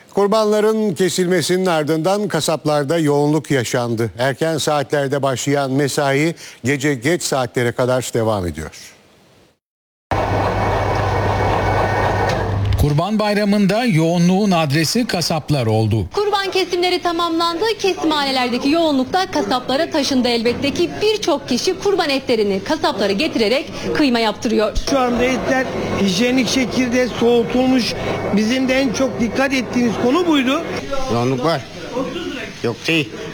Kurbanların kesilmesinin ardından kasaplarda yoğunluk yaşandı. Erken saatlerde başlayan mesai gece geç saatlere kadar devam ediyor. Kurban Bayramı'nda yoğunluğun adresi kasaplar oldu. Kurban kesimleri tamamlandı. Kesimhanelerdeki yoğunluk da kasaplara taşındı elbette ki birçok kişi kurban etlerini kasaplara getirerek kıyma yaptırıyor. Şu anda etler hijyenik şekilde soğutulmuş. Bizim de en çok dikkat ettiğimiz konu buydu. Yoğunluk var. Yok değil.